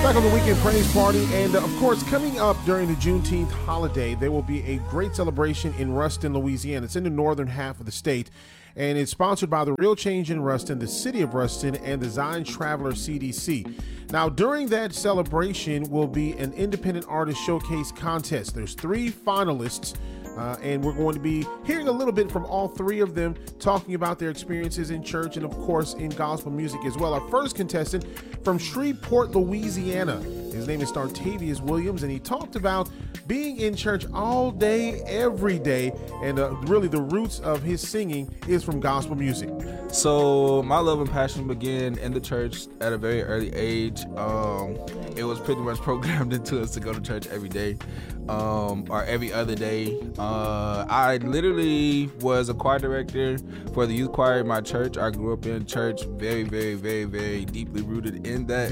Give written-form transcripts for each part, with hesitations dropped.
Back on the Weekend Praise Party, and of course, coming up during the Juneteenth holiday, there will be a great celebration in Ruston, Louisiana. It's in the northern half of the state, and it's sponsored by the Real Change in Ruston, the City of Ruston, and the Zion Traveler CDC. Now, during that celebration will be an independent artist showcase contest. There's 3 finalists. And we're going to be hearing a little bit from all 3 of them, talking about their experiences in church and, of course, in gospel music as well. Our first contestant from Shreveport, Louisiana. His name is Startavius Williams, and he talked about being in church all day, every day, and really the roots of his singing is from gospel music. So my love and passion began in the church at a very early age. It was pretty much programmed into us to go to church every day, or every other day. I literally was a choir director for the youth choir in my church. I grew up in church, very, very, very, very deeply rooted in that.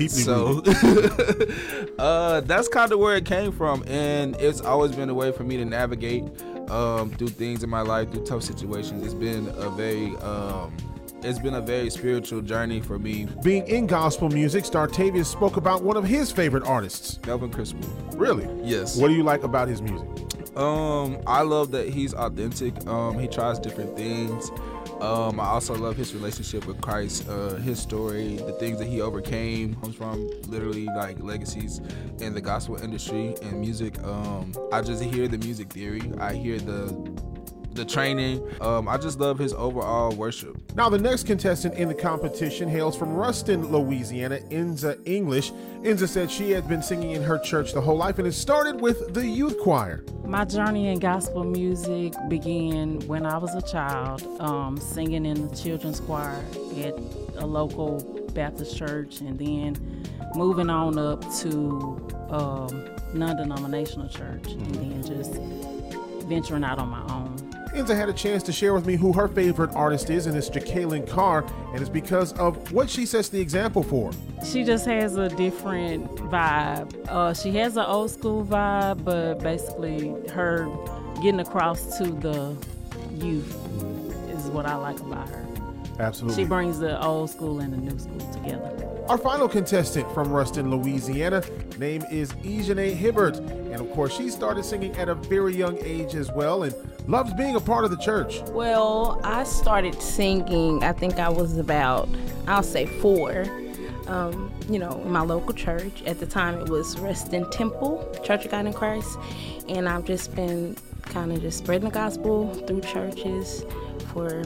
That's kind of where it came from, and it's always been a way for me to navigate through things in my life, through tough situations. It's been a very spiritual journey for me. Being in gospel music, Startavius spoke about one of his favorite artists, Melvin Crispell. Really? Yes. What do you like about his music? I love that he's authentic. He tries different things. I also love his relationship with Christ, his story, the things that he overcame comes from literally like legacies in the gospel industry and music. I just hear the music theory. I hear the training. I just love his overall worship. Now, the next contestant in the competition hails from Ruston, Louisiana, Enza English. Enza said she had been singing in her church the whole life, and it started with the youth choir. My journey in gospel music began when I was a child, singing in the children's choir at a local Baptist church, and then moving on up to non-denominational church, and then just venturing out on my own. Enza had a chance to share with me who her favorite artist is, and it's Jacqueline Carr, and it's because of what she sets the example for. She just has a different vibe. She has an old school vibe, but basically her getting across to the youth is what I like about her. Absolutely. She brings the old school and the new school together. Our final contestant from Ruston, Louisiana, name is Ejane Hibbert. And of course, she started singing at a very young age as well and loves being a part of the church. Well, I started singing, I think I was about, I'll say 4, in my local church. At the time, it was Ruston Temple, Church of God in Christ. And I've just been kind of just spreading the gospel through churches for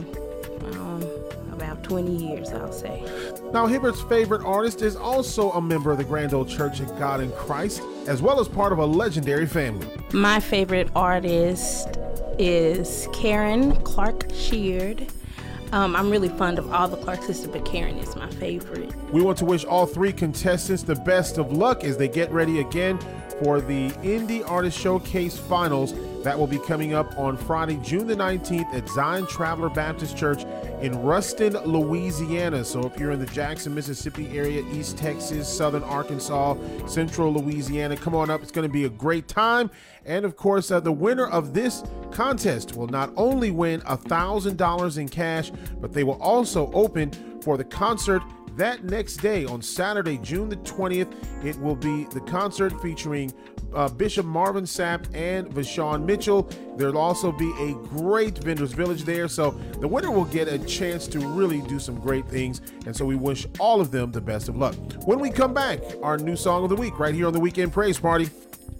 about 20 years, I'll say. Now, Hibbert's favorite artist is also a member of the Grand Old Church of God in Christ, as well as part of a legendary family. My favorite artist is Karen Clark Sheard. I'm really fond of all the Clark sisters, but Karen is my favorite. We want to wish all 3 contestants the best of luck as they get ready again for the Indie Artist Showcase Finals that will be coming up on Friday, June the 19th at Zion Traveler Baptist Church in Ruston, Louisiana. So if you're in the Jackson, Mississippi area, East Texas, Southern Arkansas, Central Louisiana, come on up. It's going to be a great time. And of course, the winner of this contest will not only win $1,000 in cash, but they will also open for the concert that next day on Saturday, June the 20th. It will be the concert featuring Bishop Marvin Sapp and Vashawn Mitchell. There'll also be a great vendors village there, so the winner will get a chance to really do some great things, and so we wish all of them the best of luck. When we come back, our new song of the week right here on the Weekend Praise Party.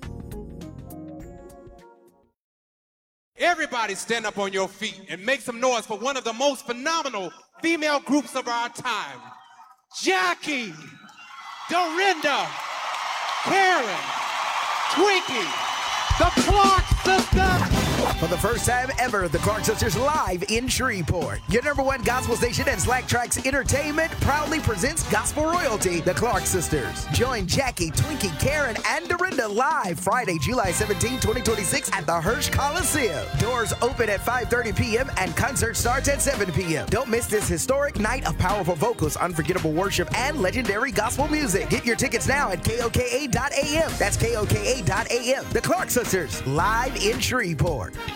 Everybody stand up on your feet and make some noise for one of the most phenomenal female groups of our time. Jackie, Dorinda, Karen, Twinkie, the Clark Sisters. For the first time ever, the Clark Sisters live in Shreveport. Your #1 gospel station and Slack Tracks Entertainment proudly presents gospel royalty, the Clark Sisters. Join Jackie, Twinkie, Karen, and Dorinda live Friday, July 17, 2026 at the Hirsch Coliseum. Doors open at 5:30 p.m. and concert starts at 7 p.m. Don't miss this historic night of powerful vocals, unforgettable worship, and legendary gospel music. Get your tickets now at KOKA.am. That's KOKA.am. The Clark Sisters live in Shreveport.